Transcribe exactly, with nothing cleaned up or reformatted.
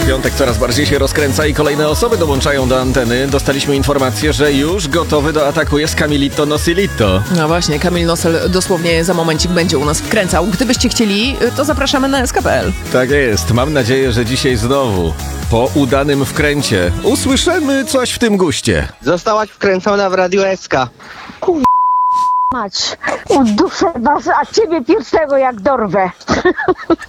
Piątek coraz bardziej się rozkręca i kolejne osoby dołączają do anteny. Dostaliśmy informację, że już gotowy do ataku jest Camilito Nosilito. No właśnie, Kamil Nosel dosłownie za momencik będzie u nas wkręcał. Gdybyście chcieli, to zapraszamy na S K P L. Tak jest. Mam nadzieję, że dzisiaj znowu, po udanym wkręcie, usłyszymy coś w tym guście. Zostałaś wkręcona w Radio S K. Mać, uduszę was, a ciebie pierwszego jak dorwę.